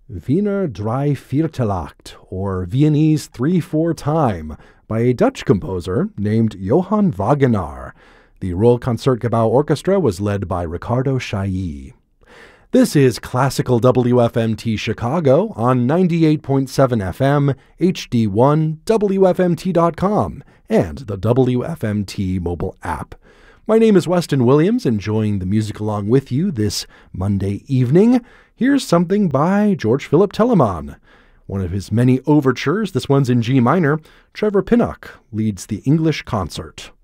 Wiener Drei Viertelakt, or Viennese 3/4 Time, by a Dutch composer named Johann Wagenaar. The Royal Concertgebouw Orchestra was led by Ricardo Chailly. This is Classical WFMT Chicago on 98.7 FM, HD1, WFMT.com, and the WFMT mobile app. My name is Weston Williams, enjoying the music along with you this Monday evening. Here's something by George Philip Telemann. One of his many overtures, this one's in G minor. Trevor Pinnock leads the English concert.